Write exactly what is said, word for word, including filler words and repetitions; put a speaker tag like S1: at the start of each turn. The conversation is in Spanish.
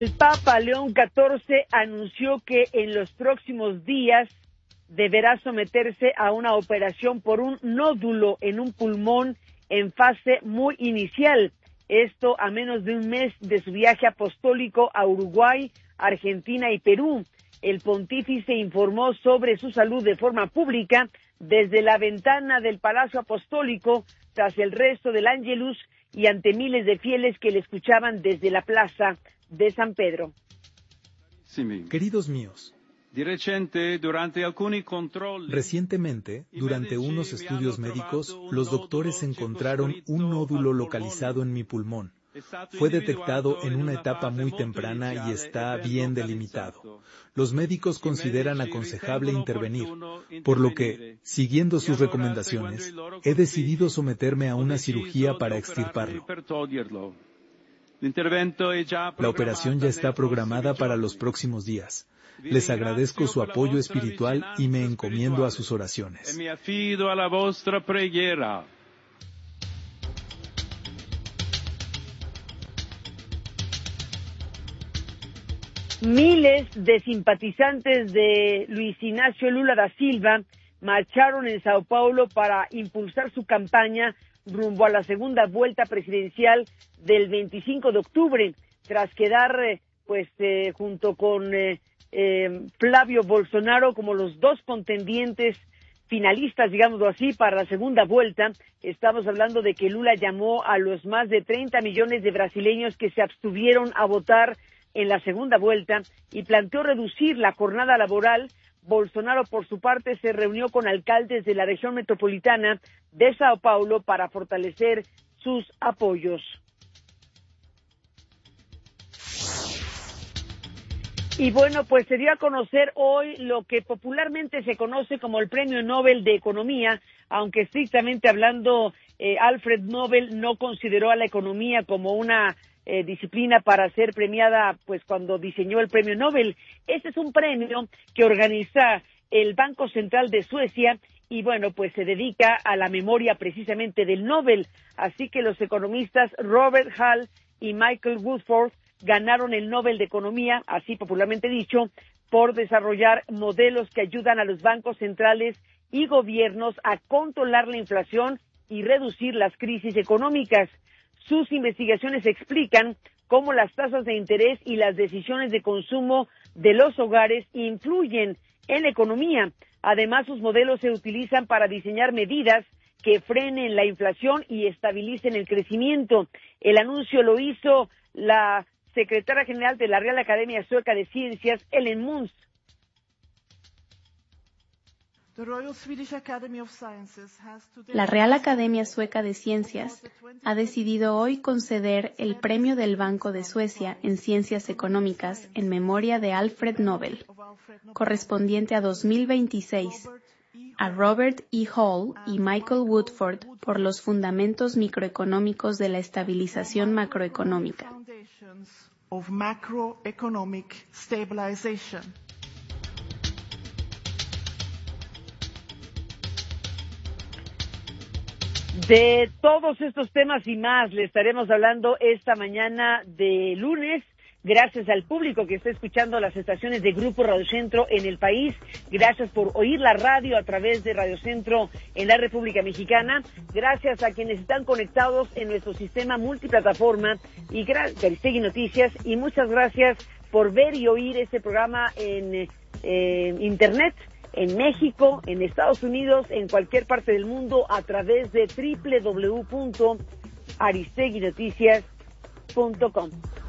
S1: El Papa León catorce anunció que en los próximos días deberá someterse a una operación por un nódulo en un pulmón en fase muy inicial. Esto a menos de un mes de su viaje apostólico a Uruguay, Argentina y Perú. El pontífice informó sobre su salud de forma pública desde la ventana del Palacio Apostólico, tras el resto del Ángelus y ante miles de fieles que le escuchaban desde la plaza de San Pedro.
S2: Queridos míos, recientemente, durante unos estudios médicos, los doctores encontraron un nódulo localizado en mi pulmón. Fue detectado en una etapa muy temprana y está bien delimitado. Los médicos consideran aconsejable intervenir, por lo que, siguiendo sus recomendaciones, he decidido someterme a una cirugía para extirparlo. La operación ya está programada para los próximos días. Les agradezco su apoyo espiritual y me encomiendo a sus oraciones.
S1: Miles de simpatizantes de Luis Ignacio Lula da Silva marcharon en Sao Paulo para impulsar su campaña rumbo a la segunda vuelta presidencial del veinticinco de octubre, tras quedar pues eh, junto con eh, eh, Flavio Bolsonaro como los dos contendientes finalistas, digámoslo así, para la segunda vuelta. Estamos hablando de que Lula llamó a los más de treinta millones de brasileños que se abstuvieron a votar en la segunda vuelta y planteó reducir la jornada laboral. Bolsonaro, por su parte, se reunió con alcaldes de la región metropolitana de Sao Paulo para fortalecer sus apoyos. Y bueno, pues se dio a conocer hoy lo que popularmente se conoce como el Premio Nobel de Economía, aunque estrictamente hablando, eh, Alfred Nobel no consideró a la economía como una Eh, disciplina para ser premiada, pues cuando diseñó el premio Nobel. Este es un premio que organiza el Banco Central de Suecia y bueno, pues se dedica a la memoria precisamente del Nobel. Así que los economistas Robert Hall y Michael Woodford ganaron el Nobel de Economía, así popularmente dicho, por desarrollar modelos que ayudan a los bancos centrales y gobiernos a controlar la inflación y reducir las crisis económicas. Sus investigaciones explican cómo las tasas de interés y las decisiones de consumo de los hogares influyen en la economía. Además, sus modelos se utilizan para diseñar medidas que frenen la inflación y estabilicen el crecimiento. El anuncio lo hizo la secretaria general de la Real Academia Sueca de Ciencias, Ellen Munz.
S3: La Real Academia Sueca de Ciencias ha decidido hoy conceder el premio del Banco de Suecia en Ciencias Económicas en memoria de Alfred Nobel, correspondiente a dos mil veintiséis, a Robert E. Hall y Michael Woodford por los fundamentos microeconómicos de la estabilización macroeconómica.
S1: De todos estos temas y más le estaremos hablando esta mañana de lunes. Gracias al público que está escuchando las estaciones de Grupo Radio Centro en el país. Gracias por oír la radio a través de Radio Centro en la República Mexicana. Gracias a quienes están conectados en nuestro sistema multiplataforma y Aristegui Noticias. Y muchas gracias por ver y oír este programa en eh, Internet, en México, en Estados Unidos, en cualquier parte del mundo, a través de doble u doble u doble u punto aristegui noticias punto com.